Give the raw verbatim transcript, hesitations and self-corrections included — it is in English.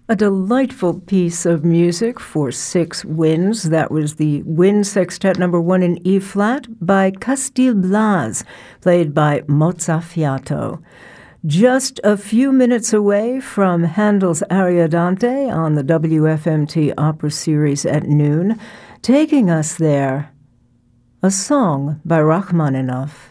A delightful piece of music for six winds. That was the Wind Sextet number one in E-flat by Castil Blas, played by Mozzafiato. Just a few minutes away from Handel's Ariodante on the W F M T Opera Series at noon, taking us there, a song by Rachmaninoff.